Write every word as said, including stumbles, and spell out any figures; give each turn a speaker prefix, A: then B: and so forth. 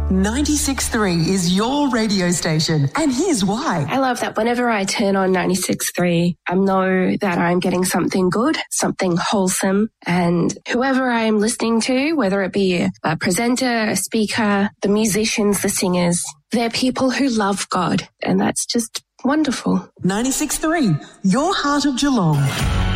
A: ninety-six point three is your radio station, and here's why.
B: I love that whenever I turn on ninety-six point three, I know that I'm getting something good, something wholesome, and whoever I'm listening to, whether it be a presenter, a speaker, the musicians, the singers, they're people who love God, and that's just wonderful.
A: ninety-six point three, your heart of Geelong.